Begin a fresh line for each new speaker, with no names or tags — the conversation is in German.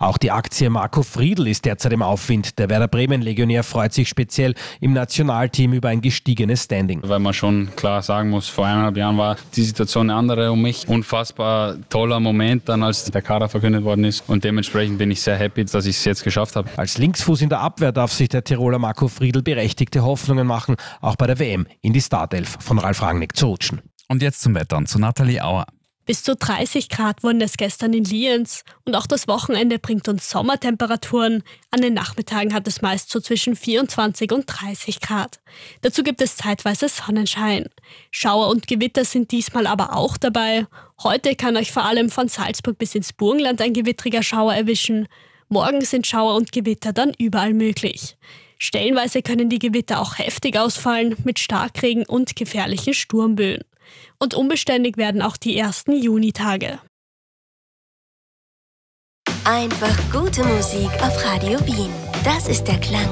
Auch die Aktie Marco Friedl ist derzeit im Aufwind. Der Werder Bremen-Legionär freut sich speziell im Nationalteam über ein gestiegenes Standing.
Weil man schon klar sagen muss, vor 1,5 Jahren war die Situation eine andere um mich. Unfassbar toller Moment dann, als der Kader verkündet worden ist. Und dementsprechend bin ich sehr happy, dass ich es jetzt geschafft habe.
Als Linksfuß in der Abwehr darf sich der Tiroler Marco Friedl berechtigte Hoffnungen machen, auch bei der WM in die Startelf von Ralf Rangnick zu rutschen.
Und jetzt zum Wetter und zu Nathalie Auer.
Bis zu 30 Grad wurden es gestern in Lienz und auch das Wochenende bringt uns Sommertemperaturen. An den Nachmittagen hat es meist so zwischen 24 und 30 Grad. Dazu gibt es zeitweise Sonnenschein. Schauer und Gewitter sind diesmal aber auch dabei. Heute kann euch vor allem von Salzburg bis ins Burgenland ein gewittriger Schauer erwischen. Morgen sind Schauer und Gewitter dann überall möglich. Stellenweise können die Gewitter auch heftig ausfallen mit Starkregen und gefährlichen Sturmböen. Und unbeständig werden auch die ersten Junitage.
Einfach gute Musik auf Radio Wien. Das ist der Klang